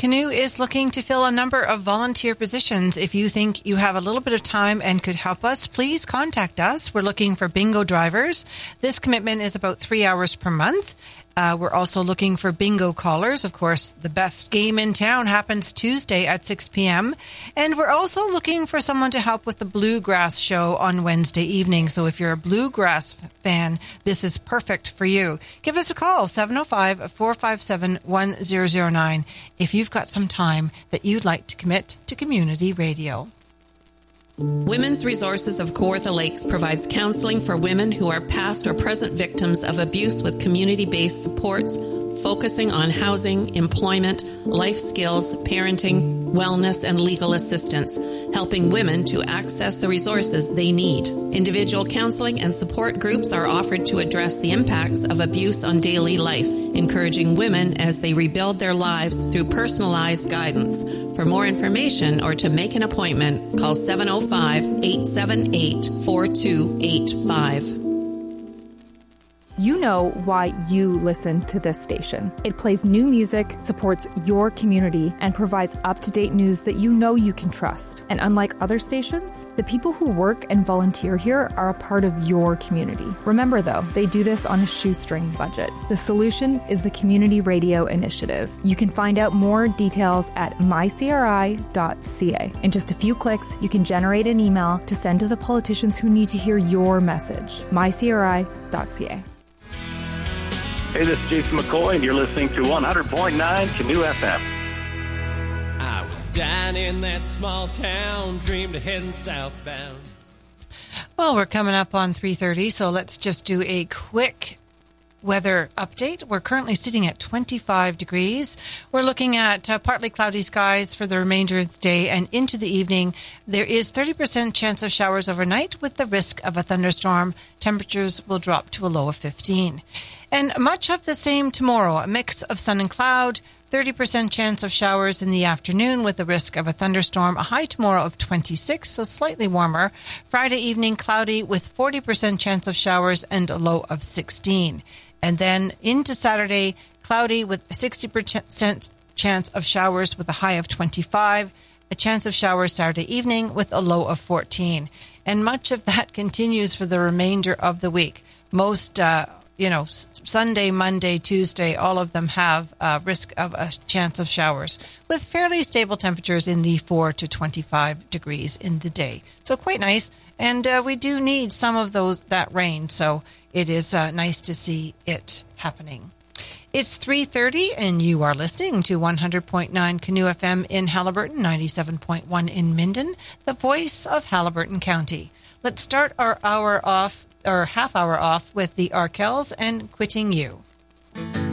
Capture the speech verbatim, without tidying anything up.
Canoe is looking to fill a number of volunteer positions. If you think you have a little bit of time and could help us, please contact us. We're looking for bingo drivers. This commitment is about three hours per month. Uh, we're also looking for bingo callers. Of course, the best game in town happens Tuesday at six p.m. And we're also looking for someone to help with the Bluegrass show on Wednesday evening. So if you're a Bluegrass fan, this is perfect for you. Give us a call, seven oh five, four five seven, one zero zero nine, if you've got some time that you'd like to commit to community radio. Women's Resources of Kawartha Lakes provides counseling for women who are past or present victims of abuse with community-based supports, focusing on housing, employment, life skills, parenting, wellness, and legal assistance, helping women to access the resources they need. Individual counseling and support groups are offered to address the impacts of abuse on daily life, encouraging women as they rebuild their lives through personalized guidance. For more information or to make an appointment, call seven oh five, eight seven eight, four two eight five. You know why you listen to this station. It plays new music, supports your community, and provides up-to-date news that you know you can trust. And unlike other stations, the people who work and volunteer here are a part of your community. Remember, though, they do this on a shoestring budget. The solution is the Community Radio Initiative. You can find out more details at my c r i dot c a. In just a few clicks, you can generate an email to send to the politicians who need to hear your message. my c r i dot c a. Hey, this is Jason McCoy, and you're listening to one hundred point nine Canoe F M. I was down in that small town, dreamed of heading southbound. Well, we're coming up on three thirty, so let's just do a quick weather update. We're currently sitting at twenty-five degrees. We're looking at uh, partly cloudy skies for the remainder of the day and into the evening. There is thirty percent chance of showers overnight with the risk of a thunderstorm. Temperatures will drop to a low of fifteen. And much of the same tomorrow, a mix of sun and cloud, thirty percent chance of showers in the afternoon with the risk of a thunderstorm, a high tomorrow of twenty-six, so slightly warmer. Friday evening, cloudy with forty percent chance of showers and a low of sixteen. And then into Saturday, cloudy with a sixty percent chance of showers with a high of twenty-five, a chance of showers Saturday evening with a low of fourteen. And much of that continues for the remainder of the week. Most uh You know, Sunday, Monday, Tuesday, all of them have a risk of a chance of showers with fairly stable temperatures in the four to twenty-five degrees in the day. So quite nice. And uh, we do need some of those that rain. So it is uh, nice to see it happening. It's three thirty and you are listening to one hundred point nine Canoe F M in Haliburton, ninety-seven point one in Minden, the voice of Haliburton County. Let's start our hour off or half hour off with the Arkells and Quitting You.